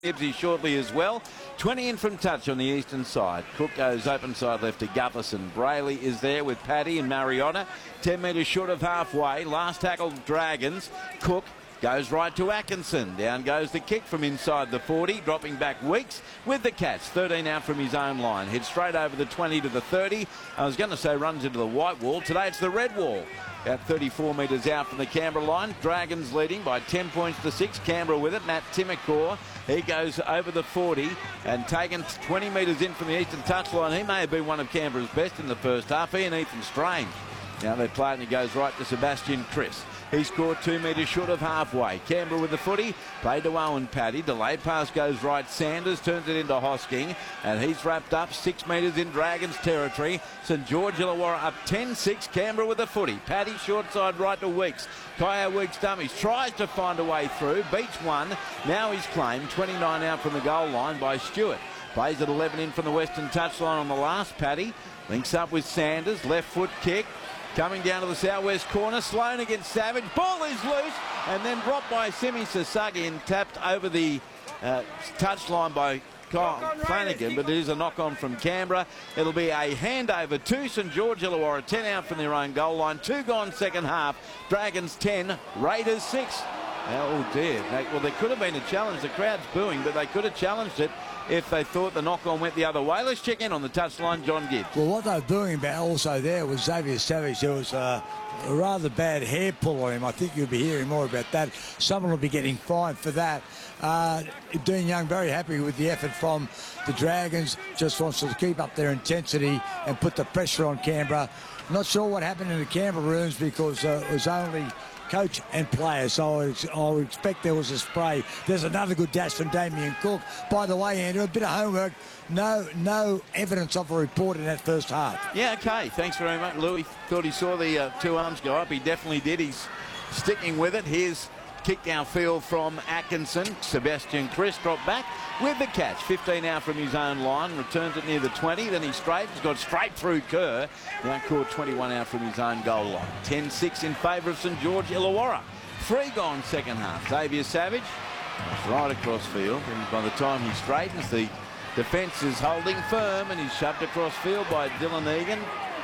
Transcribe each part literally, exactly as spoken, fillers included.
Ibsy shortly as well. twenty in from touch on the eastern side. Cook goes open side left to Gutherson. Brayley is there with Paddy and Mariota. ten metres short of halfway. Last tackle, Dragons. Cook goes right to Atkinson. Down goes the kick from inside the forty. Dropping back Weeks with the catch. thirteen out from his own line. Heads straight over the twenty to the thirty. I was going to say runs into the white wall. Today it's the red wall. About thirty-four metres out from the Canberra line. Dragons leading by ten points to six. Canberra with it. Matt Timacor. He goes over the forty and taken twenty metres in from the eastern touchline. He may have been one of Canberra's best in the first half. He and Ethan Strange. Now they play it and he goes right to Sebastian Chris. He scored two metres short of halfway. Canberra with the footy. Played to Owen Paddy. Delayed pass goes right. Sanders turns it into Hosking. And he's wrapped up six metres in Dragons territory. St George Illawarra up ten six. Canberra with the footy. Paddy short side right to Weeks. Kaya Weeks dummies. Tries to find a way through. Beats one. Now he's claimed. twenty-nine out from the goal line by Stewart. Plays at eleven in from the western touchline on the last. Paddy links up with Sanders. Left foot kick. Coming down to the southwest corner, Sloan against Savage. Ball is loose and then dropped by Simi Sasagi and tapped over the uh, touchline by Kyle Flanagan, but it is a knock-on from Canberra. It'll be a handover to St George Illawarra, ten out from their own goal line. Two gone second half. Dragons ten, Raiders six. Oh dear. Well, there could have been a challenge. The crowd's booing, but they could have challenged it if they thought the knock-on went the other way. Let's check in on the touchline, John Gibbs. Well, what they were doing about also there was Xavier Savage. There was a, a rather bad hair pull on him. I think you'll be hearing more about that. Someone will be getting fined for that. Uh, Dean Young very happy with the effort from the Dragons. Just wants to keep up their intensity and put the pressure on Canberra. Not sure what happened in the Canberra rooms because uh, it was only coach and players, so I would expect there was a spray. There's another good dash from Damien Cook. By the way, Andrew, a bit of homework. No no evidence of a report in that first half. Yeah, okay. Thanks very much. Louis thought he saw the uh, two arms go up. He definitely did. He's sticking with it. Here's kick downfield from Atkinson. Sebastian Chris dropped back with the catch. fifteen out from his own line. Returns it near the twenty. Then he straightens. Got straight through Kerr. Now caught twenty-one out from his own goal line. ten six in favour of St George Illawarra. Three gone second half. Xavier Savage right across field. And by the time he straightens, the defence is holding firm. And he's shoved across field by Dylan Egan.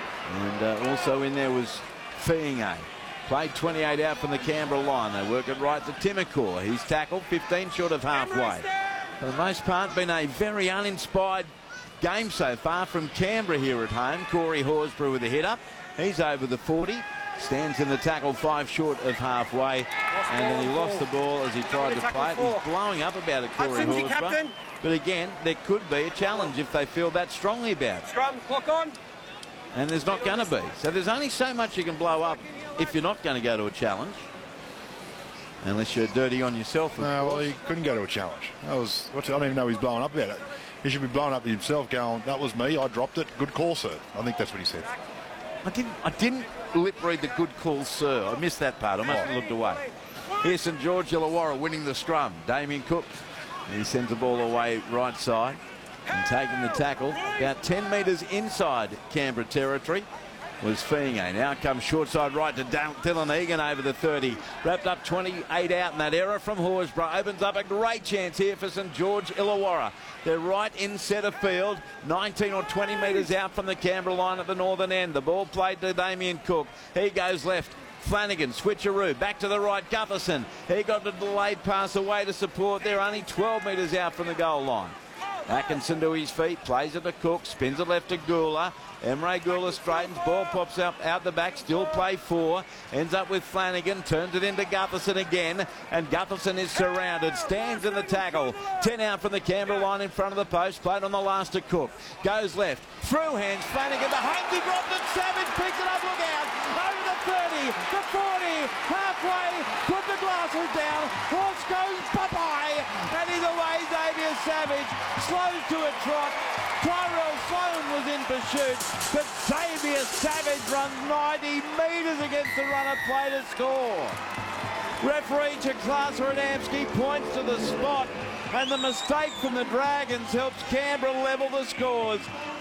And uh, also in there was Fiinga. Played twenty-eight out from the Canberra line. They work it right to Timacor. He's tackled fifteen short of halfway. For the most part, been a very uninspired game so far from Canberra here at home. Corey Horsburgh with a hit up. He's over the forty. Stands in the tackle five short of halfway. And then he lost the ball as he tried to play it. He's blowing up about it, Corey Horsburgh. But again, there could be a challenge if they feel that strongly about it. Scrum, clock on. And there's not going to be. So there's only so much you can blow up if you're not going to go to a challenge. Unless you're dirty on yourself. No, well, he couldn't go to a challenge. That was, I don't even know he's blowing up about it. He should be blowing up himself going, that was me, I dropped it, good call, sir. I think that's what he said. I didn't, I didn't lip read the good call, sir. I missed that part. I must have looked away. Here's St George Illawarra winning the scrum. Damien Cook. He sends the ball away right side and taking the tackle. About ten metres inside Canberra territory was Fiinga. Now comes short side right to Dylan Egan over the thirty. Wrapped up twenty-eight out in that error from Horsburgh. Opens up a great chance here for St George Illawarra. They're right in centre field. nineteen or twenty metres out from the Canberra line at the northern end. The ball played to Damien Cook. He goes left. Flanagan, switcheroo, back to the right, Gutherson. He got the delayed pass away to support. They're only twelve metres out from the goal line. Atkinson to his feet, plays it to Cook, spins it left to Gula. Emre Gula straightens, ball pops up out the back, still play four. Ends up with Flanagan, turns it into Gutherson again, and Gutherson is surrounded, stands in the tackle. ten out from the Canberra line in front of the post, played on the last to Cook. Goes left, through hands, Flanagan, the Holmesy dropped it, Savage picks it up, look out, over the thirty, the forty, halfway, put the glasses down, horse goes bye-bye, and he's away, Xavier Savage, slows to a trot. Tyrell Sloan was in pursuit, but Xavier Savage runs ninety metres against the runner play to score. Referee Chiklas Radomski points to the spot, and the mistake from the Dragons helps Canberra level the scores.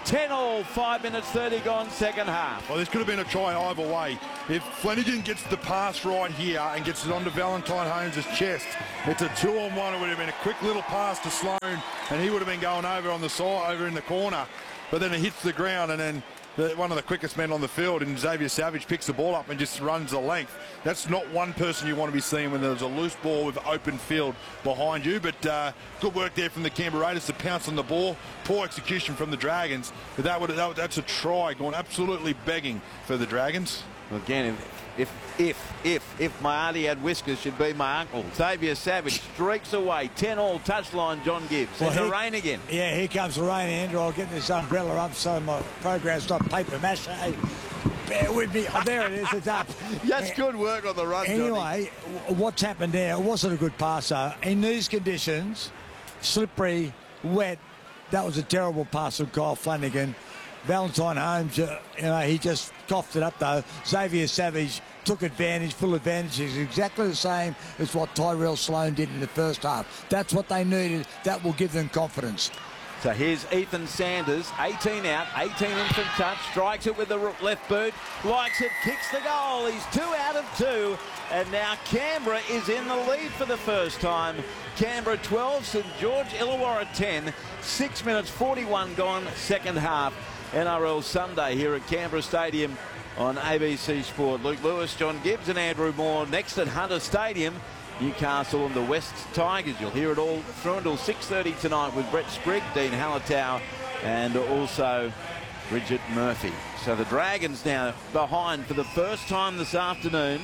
ten all, five minutes thirty gone, second half. Well, this could have been a try either way. If Flanagan gets the pass right here and gets it onto Valentine Holmes' chest, it's a two-on-one. It would have been a quick little pass to Sloan, and he would have been going over on the side, over in the corner. But then it hits the ground, and then the, one of the quickest men on the field, and Xavier Savage picks the ball up and just runs the length. That's not one person you want to be seeing when there's a loose ball with open field behind you. But uh, good work there from the Canberra Raiders to pounce on the ball. Poor execution from the Dragons. But that would, that, that's a try going absolutely begging for the Dragons. Again, if if if if, if my auntie had whiskers, she'd be my uncle. Xavier Savage streaks away, ten all, touchline John Gibbs. Well, There's he- the rain again. Yeah, here comes the rain, Andrew. I'll get this umbrella up so my program's not paper mache. Bear with me. Oh, there it is. It's up. That's good work on the run, Johnny. Anyway, w- what's happened there? It wasn't a good pass, though. In these conditions, slippery, wet, that was a terrible pass from Kyle Flanagan. Valentine Holmes, uh, you know, he just coughed it up, though. Xavier Savage took advantage, full advantage. It's exactly the same as what Tyrell Sloan did in the first half. That's what they needed. That will give them confidence. So here's Ethan Sanders, eighteen out, eighteen in from touch, strikes it with the left boot, likes it, kicks the goal. He's two out of two, and now Canberra is in the lead for the first time. Canberra twelve, St George Illawarra ten, six minutes forty-one gone, second half. N R L Sunday here at Canberra Stadium on A B C Sport. Luke Lewis, John Gibbs and Andrew Moore next at Hunter Stadium. Newcastle and the West Tigers. You'll hear it all through until six thirty tonight with Brett Sprigg, Dean Hallertau and also Bridget Murphy. So the Dragons now behind for the first time this afternoon.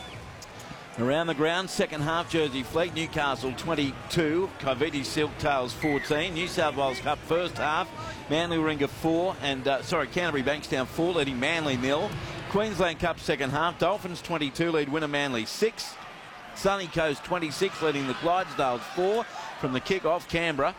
Around the ground, second half, Jersey Fleet, Newcastle twenty-two, Coviti Silktails fourteen, New South Wales Cup first half, Manly Warringah four, and uh, sorry, Canterbury Bankstown four, leading Manly nil. Queensland Cup second half, Dolphins twenty-two, lead winner Manly six. Sunny Coast twenty-six, leading the Clydesdales four from the kick-off. Canberra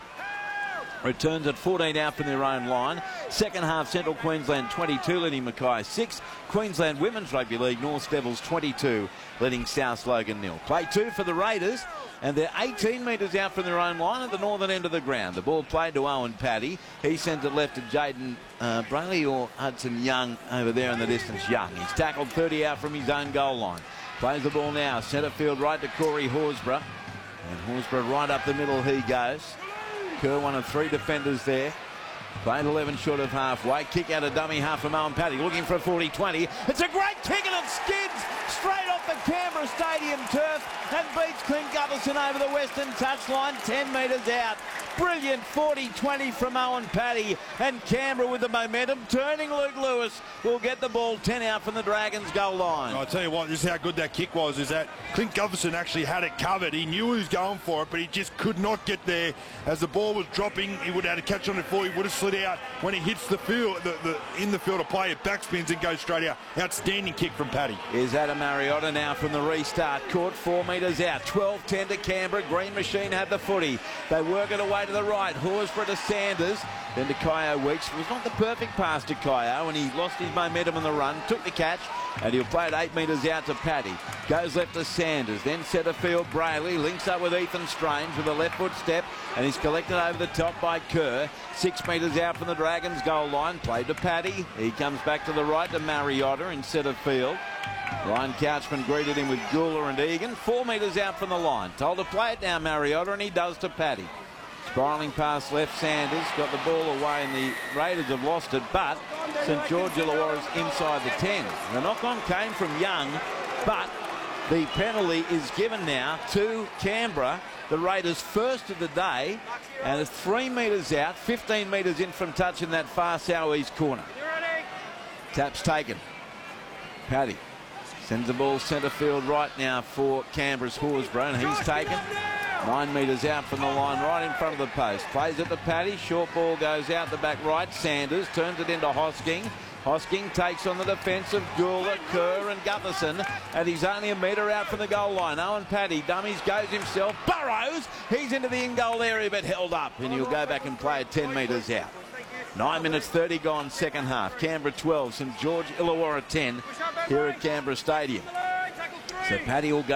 returns at fourteen out from their own line. Second half, Central Queensland twenty-two, leading Mackay six. Queensland Women's Rugby League, North Devils twenty-two, leading South Logan nil. Play two for the Raiders, and they're eighteen metres out from their own line at the northern end of the ground. The ball played to Owen Paddy. He sends it left to Jaden uh, Brayley or Hudson Young over there in the distance. Young. He's tackled thirty out from his own goal line. Plays the ball now, centre field right to Corey Horsburgh. And Horsburgh right up the middle he goes. Kerr, one of three defenders there. Played eleven short of halfway. Kick out a dummy half from Owen Paddy. Looking for a forty twenty. It's a great kick and it skids straight off the Canberra Stadium turf and beats Clint Gutherson over the western touchline, ten metres out. Brilliant forty twenty from Owen Paddy, and Canberra with the momentum. Turning Luke Lewis will get the ball ten out from the Dragons goal line. I'll tell you what, this is how good that kick was, is that Clint Gutherson actually had it covered. He knew he was going for it, but he just could not get there. As the ball was dropping, he would have had to catch on it before he would have slid out. When he hits the field, the, the, in the field of play, it backspins and goes straight out. Outstanding kick from Paddy. Is Adam Mariotta now from the restart. Caught four metres out. twelve ten to Canberra. Green Machine had the footy. They work it away to the right. Horsburgh to Sanders. Then to Kyo Weeks. It was not the perfect pass to Kyo, and he lost his momentum on the run. Took the catch, and he'll play it eight metres out to Paddy. Goes left to Sanders. Then centre field Brayley. Links up with Ethan Strange with a left foot step, and he's collected over the top by Kerr. Six metres out from the Dragons goal line. Played to Paddy. He comes back to the right to Mariotta in centre field. Ryan Couchman greeted him with Gula and Egan. Four metres out from the line. Told to play it now, Mariotta, and he does to Paddy. Spiralling past left, Sanders got the ball away, and the Raiders have lost it, but St George Illawarra's inside the ten. The knock-on came from Young, but the penalty is given now to Canberra, the Raiders' first of the day, and it's three metres out, fifteen metres in from touch in that far south-east corner. Tap's taken. Paddy sends the ball centre field right now for Canberra's Horsburgh, and he's taken. Nine metres out from the line, right in front of the post. Plays it to Paddy. Short ball goes out the back right. Sanders turns it into Hosking. Hosking takes on the defence of Gula, Kerr and Gutherson, and he's only a metre out from the goal line. Owen Paddy dummies, goes himself, burrows. He's into the in-goal area, but held up, and he'll go back and play it ten metres out. Nine minutes thirty gone, second half. Canberra twelve, St George Illawarra ten here at Canberra Stadium. So Paddy will go